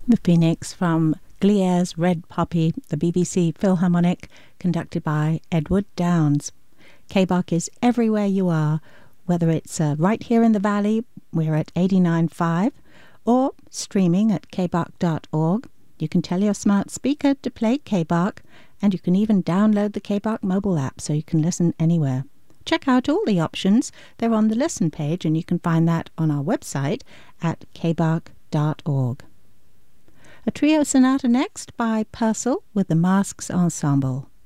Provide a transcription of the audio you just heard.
The Phoenix from Gliere's Red Poppy, the BBC Philharmonic, conducted by Edward Downes. KBOC is everywhere you are, whether it's right here in the Valley, we're at 89.5, or streaming at kbok.org. You can tell your smart speaker to play KBOC, and you can even download the KBOC mobile app so you can listen anywhere. Check out all the options. They're on the listen page, and you can find that on our website at kbok.org. A trio sonata next by Purcell with the Masks Ensemble.